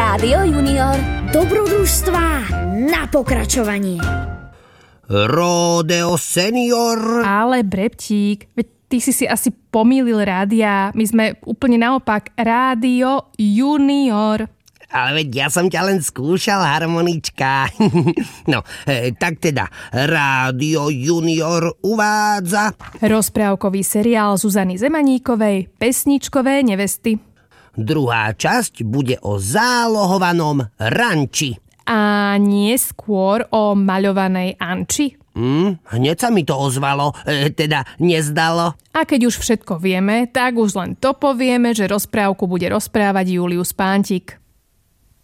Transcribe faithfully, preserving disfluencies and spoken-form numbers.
Rádio Junior. Dobrodružstvá na pokračovanie. Ródeo senior. Ale Brebtík, veď ty si si asi pomýlil rádia. My sme úplne naopak. Rádio Junior. Ale veď ja som ťa len skúšal, harmonička. No, e, tak teda, Rádio Junior uvádza rozprávkový seriál Zuzany Zemaníkovej Pesničkové nevesty. Druhá časť bude o zálohovanom ranči. A nie skôr o maľovanej Anči? Hmm, hneď sa mi to ozvalo, e, teda nezdalo. A keď už všetko vieme, tak už len to povieme, že rozprávku bude rozprávať Julius Pántik.